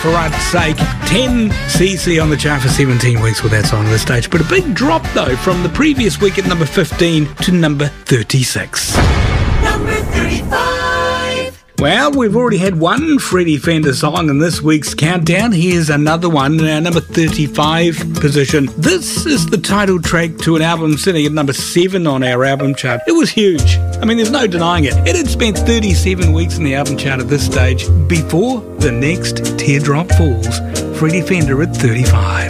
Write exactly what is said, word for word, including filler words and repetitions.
For argument's sake, ten C C on the chart for seventeen weeks with that song on the stage. But a big drop, though, from the previous week at number fifteen to number thirty-six. Number thirty-five. Well, we've already had one Freddie Fender song in this week's countdown. Here's another one in our number thirty-five position. This is the title track to an album sitting at number seven on our album chart. It was huge. I mean, there's no denying it. It had spent thirty-seven weeks in the album chart at this stage before the next Teardrop Falls. Freddie Fender at thirty-five.